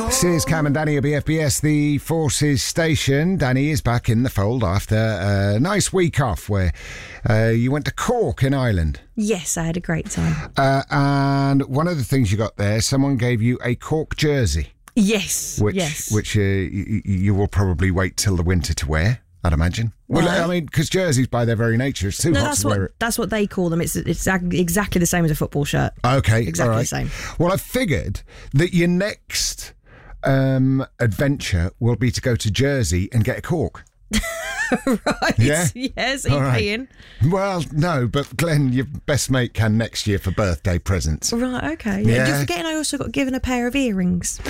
This is Cam and Danny at BFBS, the Forces station. Danny is back in the fold after a nice week off where you went to Cork in Ireland. Yes, I had a great time. And one of the things you got there, someone gave you a Cork jersey. Yes, Which you will probably wait till the winter to wear, I'd imagine. Well, I mean, because jerseys by their very nature, it's too hot to wear it. That's what they call them. It's exactly the same as a football shirt. Okay, exactly right. the same. Well, I figured that your next adventure will be to go to Jersey and get a cork. Right. Yeah? Yes, are you paying? Well, no, but Glenn, your best mate, can next year for birthday presents. Right, okay. Yeah. You're forgetting I also got given a pair of earrings.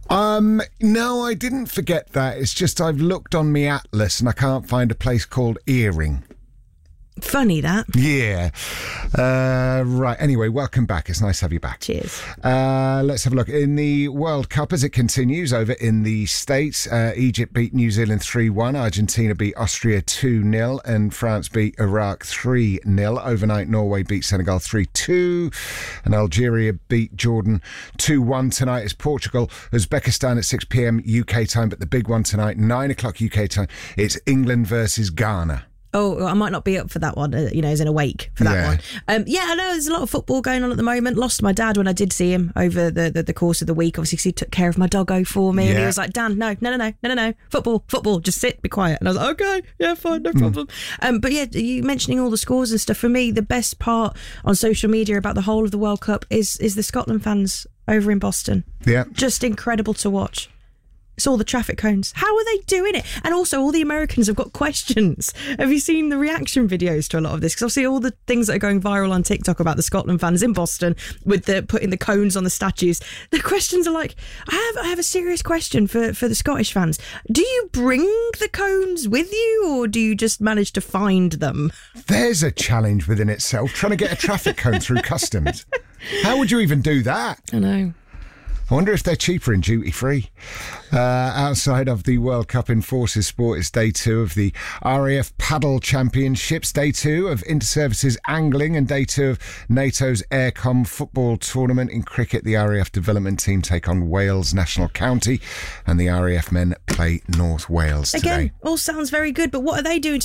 No, I didn't forget that. It's just I've looked on my atlas and I can't find a place called Earring. Funny that. Yeah. Right. Anyway, welcome back. It's nice to have you back. Cheers. Let's have a look. In the World Cup, as it continues over in the States, Egypt beat New Zealand 3-1. Argentina beat Austria 2-0. And France beat Iraq 3-0. Overnight, Norway beat Senegal 3-2. And Algeria beat Jordan 2-1. Tonight is Portugal, Uzbekistan at 6 p.m. UK time. But the big one tonight, 9 o'clock UK time, it's England versus Ghana. Oh, I might not be up for that one, as in awake for that one. I know there's a lot of football going on at the moment. Lost my dad when I did see him over the course of the week. Obviously, 'cause he took care of my doggo for me. And he was like, Dan, no. Football, just sit, be quiet. And I was like, okay, yeah, fine, no problem. But yeah, you mentioning all the scores and stuff. For me, the best part on social media about the whole of the World Cup is the Scotland fans over in Boston. Yeah. Just incredible to watch. It's all the traffic cones. How are they doing it? And also, all the Americans have got questions. Have you seen the reaction videos to a lot of this? Because obviously, all the things that are going viral on TikTok about the Scotland fans in Boston with the putting the cones on the statues, the questions are like, I have a serious question for the Scottish fans. Do you bring the cones with you, or do you just manage to find them? There's a challenge within itself, trying to get a traffic cone through customs. How would you even do that? I know. I wonder if they're cheaper in duty-free. Outside of the World Cup in Forces Sport, it's day 2 of the RAF Paddle Championships, day 2 of Interservices Angling, and day 2 of NATO's Aircom Football Tournament. In cricket, the RAF development team take on Wales National County, and the RAF men play North Wales today. Again, all sounds very good, but what are they doing to